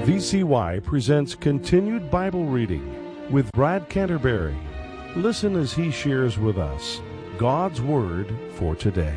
VCY presents Continued Bible Reading with Brad Canterbury. Listen as he shares with us God's Word for today.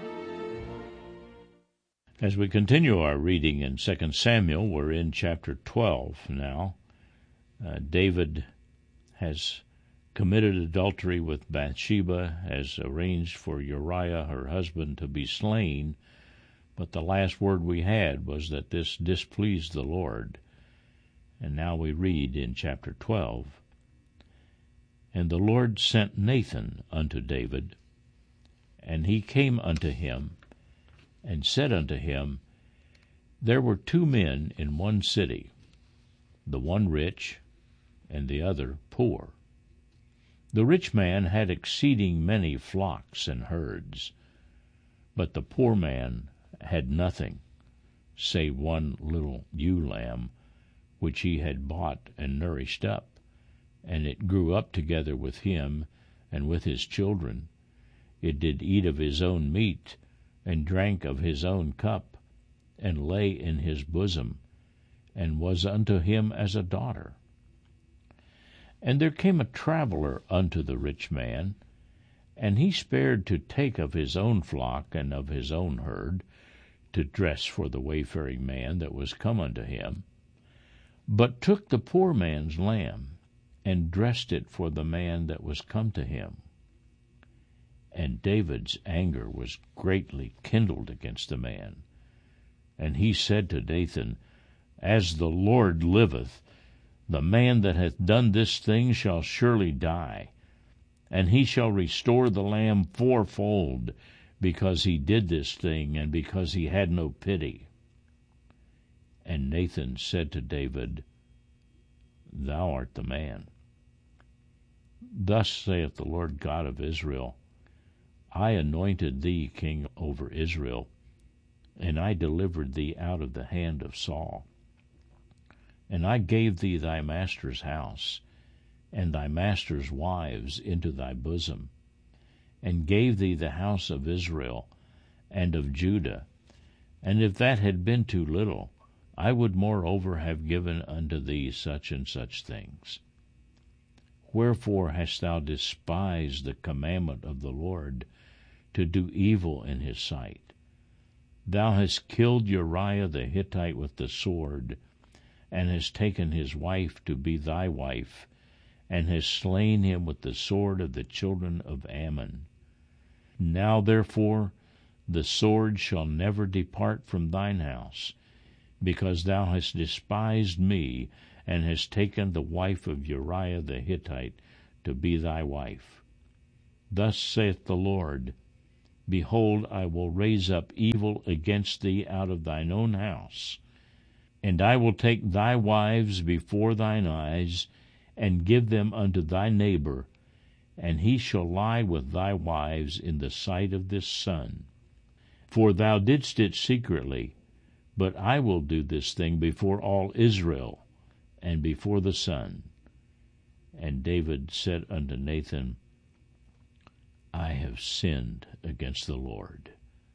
As we continue our reading in 2 Samuel, we're in chapter 12 now. David has committed adultery with Bathsheba, has arranged for Uriah, her husband, to be slain. But the last word we had was that this displeased the Lord. And now we read in chapter 12, "And the Lord sent Nathan unto David, and he came unto him, and said unto him, There were two men in one city, the one rich, and the other poor. The rich man had exceeding many flocks and herds, but the poor man had nothing, save one little ewe lamb, which he had bought and nourished up, and it grew up together with him and with his children. It did eat of his own meat, and drank of his own cup, and lay in his bosom, and was unto him as a daughter. And there came a traveler unto the rich man, and he spared to take of his own flock and of his own herd, to dress for the wayfaring man that was come unto him, but took the poor man's lamb, and dressed it for the man that was come to him. And David's anger was greatly kindled against the man. And he said to Nathan, As the Lord liveth, the man that hath done this thing shall surely die, and he shall restore the lamb fourfold, because he did this thing, and because he had no pity. And Nathan said to David, Thou art the man. Thus saith the Lord God of Israel, I anointed thee king over Israel, and I delivered thee out of the hand of Saul. And I gave thee thy master's house, and thy master's wives into thy bosom, and gave thee the house of Israel and of Judah. And if that had been too little, I would moreover have given unto thee such and such things. Wherefore hast thou despised the commandment of the Lord, to do evil in his sight? Thou hast killed Uriah the Hittite with the sword, and hast taken his wife to be thy wife, and hast slain him with the sword of the children of Ammon. Now therefore the sword shall never depart from thine house, because thou hast despised me, and hast taken the wife of Uriah the Hittite to be thy wife. Thus saith the Lord, Behold, I will raise up evil against thee out of thine own house, and I will take thy wives before thine eyes, and give them unto thy neighbor, and he shall lie with thy wives in the sight of this sun. For thou didst it secretly, but I will do this thing before all Israel, and before the sun. And David said unto Nathan, I have sinned against the Lord.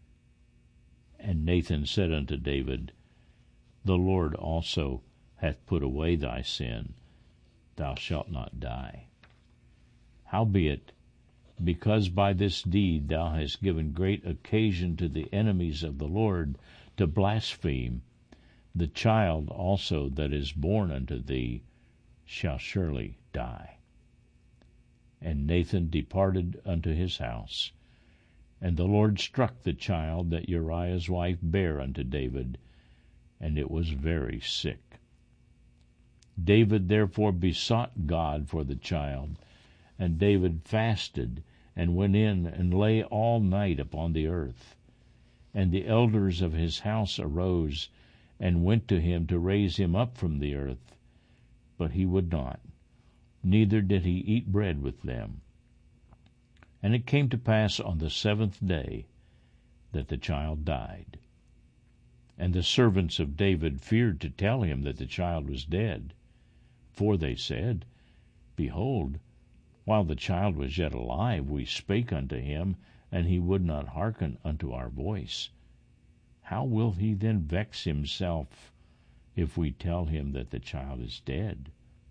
And Nathan said unto David, The Lord also hath put away thy sin, thou shalt not die. Howbeit, because by this deed thou hast given great occasion to the enemies of the Lord to blaspheme, the child also that is born unto thee shall surely die. And Nathan departed unto his house, and the Lord struck the child that Uriah's wife bare unto David, and it was very sick. David therefore besought God for the child, and David fasted, and went in and lay all night upon the earth. And the elders of his house arose, and went to him to raise him up from the earth. But he would not, neither did he eat bread with them. And it came to pass on the 7th day that the child died. And the servants of David feared to tell him that the child was dead. For they said, Behold, while the child was yet alive, we spake unto him, and he would not hearken unto our voice. How will he then vex himself if we tell him that the child is dead?"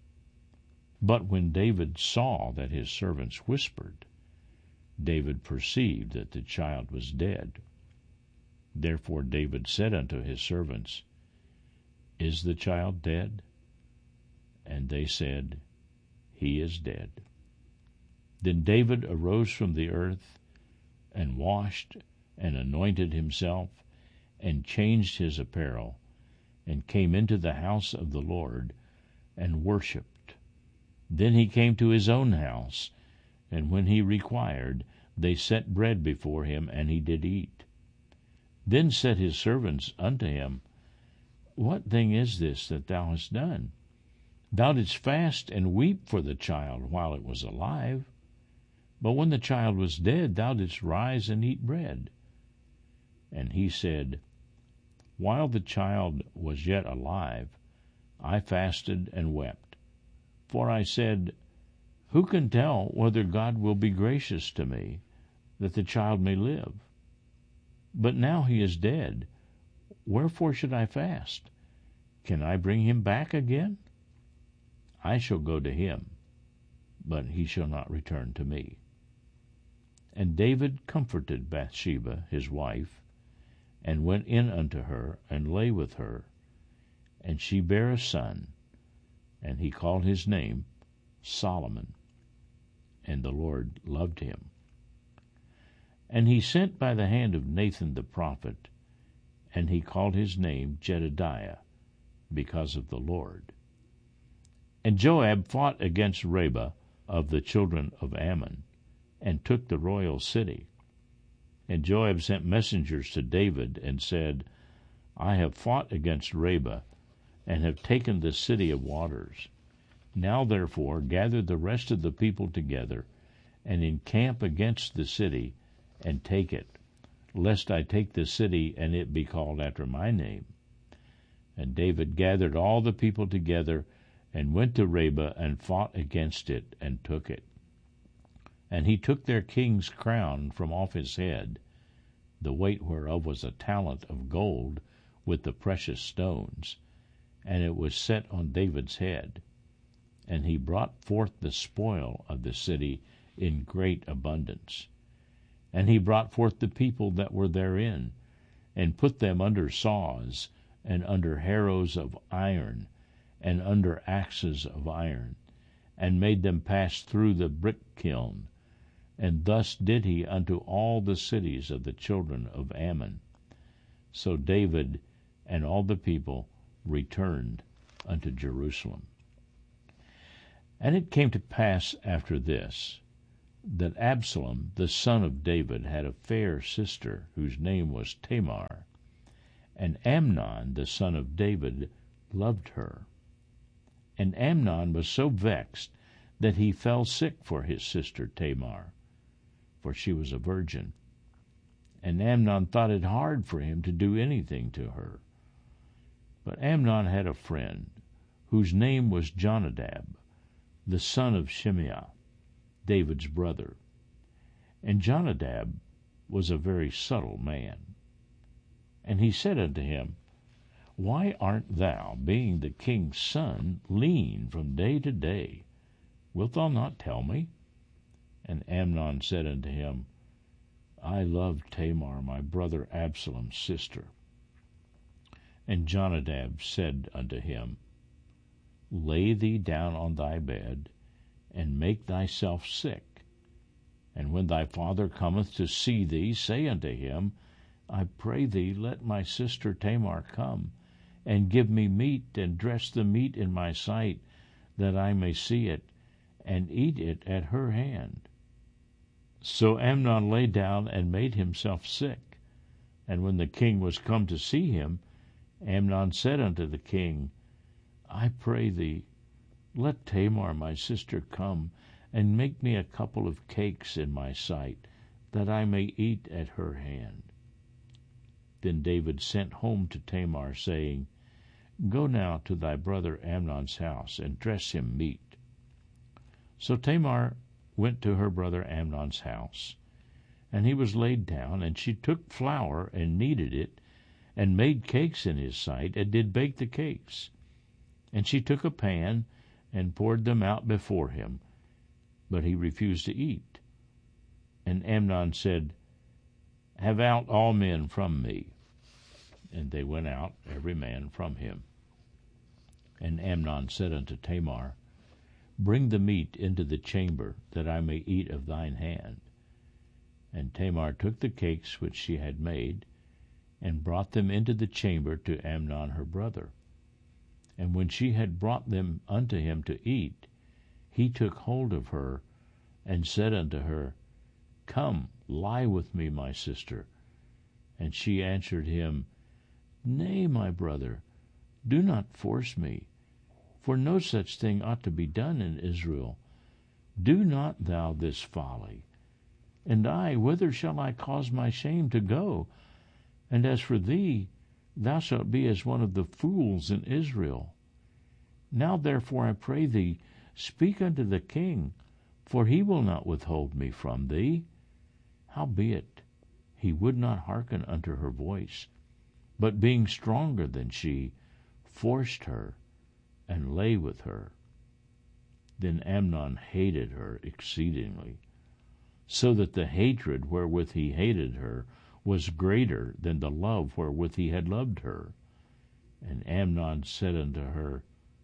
But when David saw that his servants whispered, David perceived that the child was dead. Therefore David said unto his servants, "Is the child dead?" And they said, "He is dead." Then David arose from the earth, and washed, and anointed himself, and changed his apparel, and came into the house of the Lord, and worshipped. Then he came to his own house, and when he required, they set bread before him, and he did eat. Then said his servants unto him, "What thing is this that thou hast done? Thou didst fast and weep for the child while it was alive. But when the child was dead, thou didst rise and eat bread." And he said, "While the child was yet alive, I fasted and wept. For I said, Who can tell whether God will be gracious to me, that the child may live? But now he is dead. Wherefore should I fast? Can I bring him back again? I shall go to him, but he shall not return to me." And David comforted Bathsheba his wife, and went in unto her, and lay with her. And she bare a son, and he called his name Solomon. And the Lord loved him. And he sent by the hand of Nathan the prophet, and he called his name Jedediah, because of the Lord. And Joab fought against Rabbah of the children of Ammon, and took the royal city. And Joab sent messengers to David, and said, I have fought against Rabbah, and have taken the city of waters. Now therefore gather the rest of the people together, and encamp against the city, and take it, lest I take the city, and it be called after my name. And David gathered all the people together, and went to Rabbah, and fought against it, and took it. And he took their king's crown from off his head, the weight whereof was a talent of gold, with the precious stones, and it was set on David's head. And he brought forth the spoil of the city in great abundance. And he brought forth the people that were therein, and put them under saws, and under harrows of iron, and under axes of iron, and made them pass through the brick kiln. And thus did he unto all the cities of the children of Ammon. So David and all the people returned unto Jerusalem. And it came to pass after this, that Absalom the son of David had a fair sister, whose name was Tamar. And Amnon the son of David loved her. And Amnon was so vexed that he fell sick for his sister Tamar, for she was a virgin. And Amnon thought it hard for him to do anything to her. But Amnon had a friend, whose name was Jonadab, the son of Shimeah, David's brother. And Jonadab was a very subtle man. And he said unto him, Why art thou, being the king's son, lean from day to day? Wilt thou not tell me? And Amnon said unto him, I love Tamar, my brother Absalom's sister. And Jonadab said unto him, Lay thee down on thy bed, and make thyself sick. And when thy father cometh to see thee, say unto him, I pray thee, let my sister Tamar come, and give me meat, and dress the meat in my sight, that I may see it, and eat it at her hand. So Amnon lay down and made himself sick. And when the king was come to see him, Amnon said unto the king, I pray thee, let Tamar my sister come, and make me a couple of cakes in my sight, that I may eat at her hand. Then David sent home to Tamar, saying, Go now to thy brother Amnon's house, and dress him meat. So Tamar went to her brother Amnon's house, and he was laid down, and she took flour and kneaded it, and made cakes in his sight, and did bake the cakes. And she took a pan, and poured them out before him, but he refused to eat. And Amnon said, Have out all men from me. And they went out, every man from him. And Amnon said unto Tamar, Bring the meat into the chamber, that I may eat of thine hand. And Tamar took the cakes which she had made, and brought them into the chamber to Amnon her brother. And when she had brought them unto him to eat, he took hold of her, and said unto her, Come, lie with me, my sister. And she answered him, Nay, my brother, do not force me, for no such thing ought to be done in Israel. Do not thou this folly. And I, whither shall I cause my shame to go? And as for thee, thou shalt be as one of the fools in Israel. Now therefore I pray thee, speak unto the king, for he will not withhold me from thee. Howbeit, he would not hearken unto her voice, but being stronger than she, forced her, and lay with her. Then Amnon hated her exceedingly, so that the hatred wherewith he hated her was greater than the love wherewith he had loved her. And Amnon said unto her,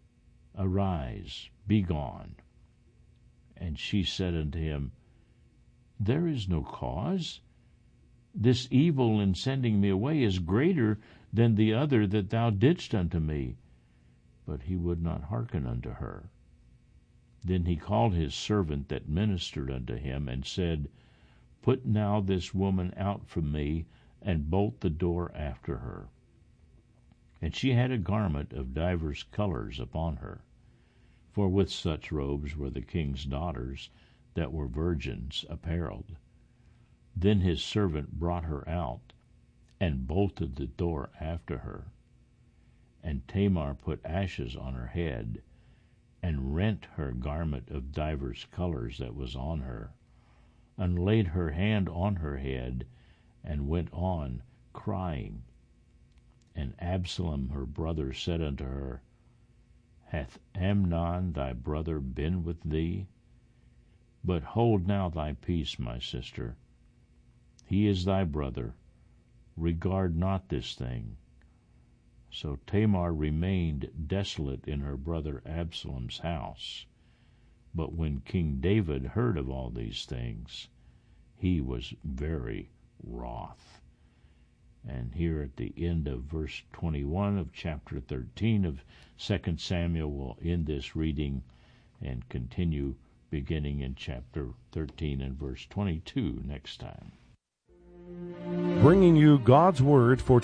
Arise, be gone. And she said unto him, There is no cause. This evil in sending me away is greater than the other that thou didst unto me. But he would not hearken unto her. Then he called his servant that ministered unto him, and said, Put now this woman out from me, and bolt the door after her. And she had a garment of divers colors upon her, for with such robes were the king's daughters that were virgins apparelled. Then his servant brought her out, and bolted the door after her. And Tamar put ashes on her head, and rent her garment of divers colors that was on her, and laid her hand on her head, and went on crying. And Absalom her brother said unto her, Hath Amnon thy brother been with thee? But hold now thy peace, my sister. He is thy brother. Regard not this thing. So Tamar remained desolate in her brother Absalom's house. But when King David heard of all these things, he was very wroth. And here at the end of verse 21 of chapter 13 of 2 Samuel, we'll end this reading and continue beginning in chapter 13 and verse 22 next time. Bringing you God's Word for